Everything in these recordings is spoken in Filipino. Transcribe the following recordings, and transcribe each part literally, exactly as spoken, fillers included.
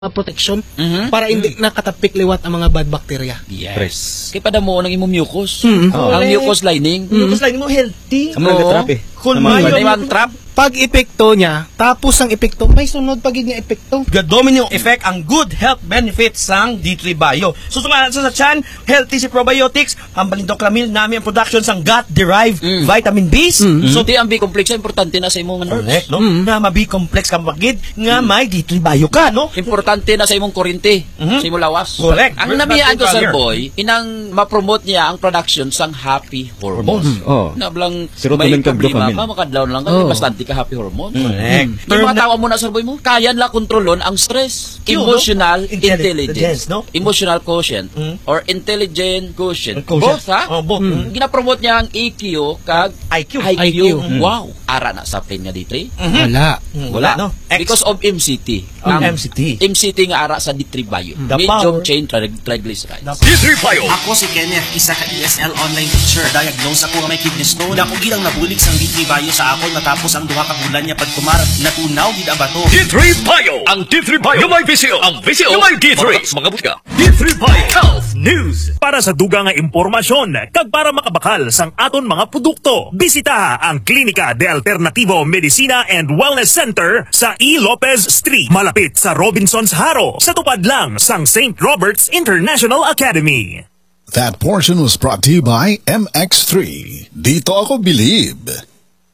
protection Mhm. para hindi nakatapik liwat ang mga bad bacteria. Yes. Kaya padamo ng imong mucus. Mm. Ang Correct. mucus lining. Yung kasi mo healthy. Sa mga Oo. trap eh. Kung Sa mga- mayo- Pwede mang trap. Pag epekto niya, tapos ang epekto, may sunod pag nga epekto. The domino effect ang good health benefits sang D three Bio. So sumala sa sa chan, healthy si probiotics, ang balindoclamil namin ang production sang gut-derived Mm. vitamin B's. So di ang B-complex importante na sa imong nerves. Correct, no? Na mabi-complex ka magid nga may D three Bio ka, no? Importante na sa imong kuryente, Mhm. sa imong lawas. Correct. Ang namiyaan ko, Sir Boy, inang ma-promote niya ang production sang happy hormones. Oh. Na blang Serotonin may kag problema dopamine. ka, makadlaw lang ka, Oh. bastante ka happy hormone. Correct. Yung mga tawa mo na, Sir Boy mo, kaya nila kontrolon ang stress. Q, no? Emotional Intelligence, intelligence. no? Emotional quotient. Mm. Or intelligent quotient. Quotient. Both, ha? Oh, both. Mm. Ginapromote niya ang E Q kag I Q. I Q. I Q. Mm. Wow. Ara na sa plane nga D three. Wala. Mm, Wala. no? X. Because of M C T. Ang Ang M C T. M C T nga ara sa D three Bio. The Medium power. chain trig- triglycerides. The- D three Bio. Ako si Kenneth, isa ka E S L online teacher. Diagnose ako nga may kidney stone. Dako gilang nabulig sang D three Bio sa akon matapos ang duha ka bulan niya pagkumar. Natunaw gid ang bato. D three Bio. Ang D three Bio. Yung may V C O. Ang V C O. Yung may D three. Mga butika. D three Bio. Health News. Para sa dugang nga impormasyon, kag para makabakal sang aton mga produkto, bisita ang Klinika de Alternativo Medicina and Wellness Center sa E. Lopez Street, malapit sa Robinsons Haro, sa tupad lang sang Saint Robert's International Academy. That portion was brought to you by M X three. Dito ako believe.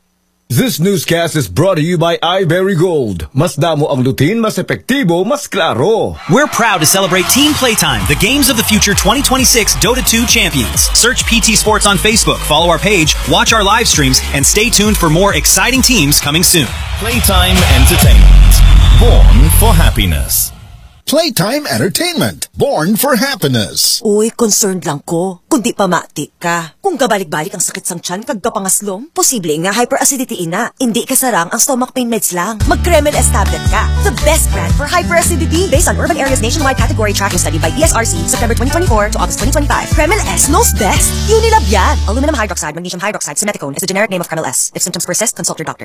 This newscast is brought to you by iBerry Gold. Mas damo ang lutin, mas epektibo, mas klaro. We're proud to celebrate Team Playtime, the Games of the Future twenty twenty-six Dota two champions. Search P T Sports on Facebook, follow our page, watch our live streams, and stay tuned for more exciting teams coming soon. Playtime Entertainment. Born for happiness. Playtime Entertainment. Born for happiness. Uy, concerned lang ko. Kung di pa mati ka. Kung kabalik-balik ang sakit sang tiyan kag kapangaslom, posible nga hyperacidity ina. Hindi kasarang ang stomach pain meds lang. Mag-Kremel S tablet ka. The best brand for hyperacidity based on Urban Areas Nationwide Category Tracking Study by E S R C, September twenty twenty-four to August twenty twenty-five. Kremel S knows best. Unilab yan. Aluminum hydroxide, magnesium hydroxide, simeticone is the generic name of Kremel S. If symptoms persist, consult your doctor.